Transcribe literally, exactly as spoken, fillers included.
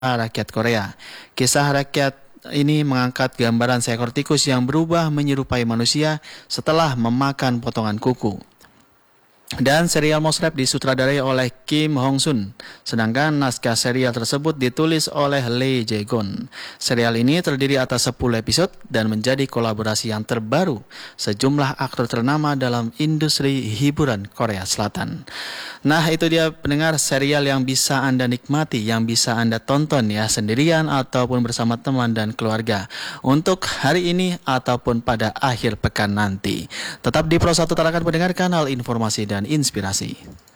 rakyat Korea. Kisah rakyat ini mengangkat gambaran seekor tikus yang berubah menyerupai manusia setelah memakan potongan kuku. Dan serial Mouse Rap disutradarai oleh Kim Hong Sun, sedangkan naskah serial tersebut ditulis oleh Lee Jae Gon. Serial ini terdiri atas sepuluh episode dan menjadi kolaborasi yang terbaru sejumlah aktor ternama dalam industri hiburan Korea Selatan. Nah, itu dia pendengar serial yang bisa Anda nikmati, yang bisa Anda tonton ya sendirian ataupun bersama teman dan keluarga untuk hari ini ataupun pada akhir pekan nanti. Tetap di Pro satu Tarakan pendengar, kanal informasi dan inspirasi.